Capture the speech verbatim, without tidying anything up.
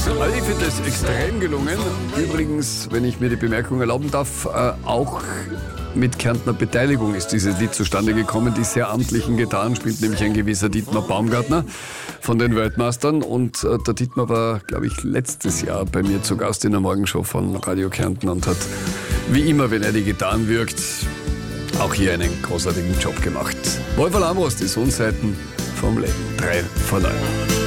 Also ich finde das extrem gelungen. Übrigens, wenn ich mir die Bemerkung erlauben darf, äh, auch mit Kärntner Beteiligung ist dieses Lied zustande gekommen. Die sehr amtlichen Gitarren spielt nämlich ein gewisser Dietmar Baumgartner von den Weltmeistern. Und äh, der Dietmar war, glaube ich, letztes Jahr bei mir zu Gast in der Morgenshow von Radio Kärnten und hat, wie immer, wenn er die Gitarren wirkt, auch hier einen großartigen Job gemacht. Wolf Alarmos, die Sonnenseiten vom Leben. Drei vor neun.